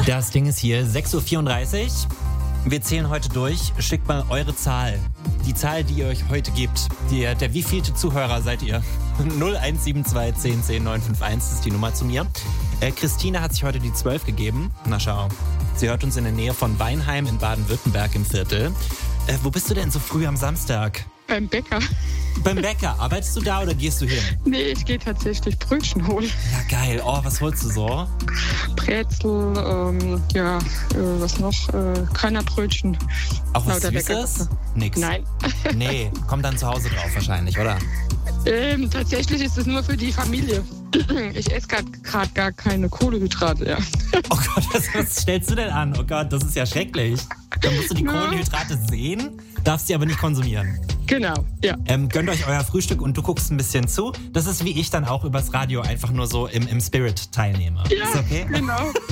Das Ding ist hier, 6.34 Uhr. Wir zählen heute durch. Schickt mal eure Zahl. Die Zahl, die ihr euch heute gebt. Der wievielte Zuhörer seid ihr? 0172 10 10 951 ist die Nummer zu mir. Christine hat sich heute die 12 gegeben. Na schau. Sie hört uns in der Nähe von Weinheim in Baden-Württemberg im Viertel. Wo bist du denn so früh am Samstag? Beim Bäcker. Beim Bäcker. Arbeitest du da oder gehst du hin? Nee, ich gehe tatsächlich Brötchen holen. Ja, geil. Oh, was holst du so? Brezel, was noch? Körnerbrötchen. Auch was Lauter Süßes? Nix. Nein. Nee, kommt dann zu Hause drauf wahrscheinlich, oder? Tatsächlich ist es nur für die Familie. Ich esse gerade gar keine Kohlenhydrate, ja. Oh Gott, was stellst du denn an? Oh Gott, das ist ja schrecklich. Dann musst du die Kohlenhydrate sehen, darfst sie aber nicht konsumieren. Genau, ja. Gönnt euch euer Frühstück und du guckst ein bisschen zu. Das ist wie ich dann auch übers Radio einfach nur so im Spirit teilnehme. Ja, ist okay? Genau.